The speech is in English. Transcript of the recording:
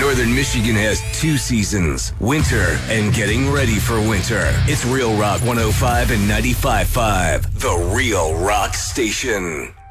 Northern Michigan has two seasons, winter and getting ready for winter. It's Real Rock 105 and 95.5, the Real Rock Station.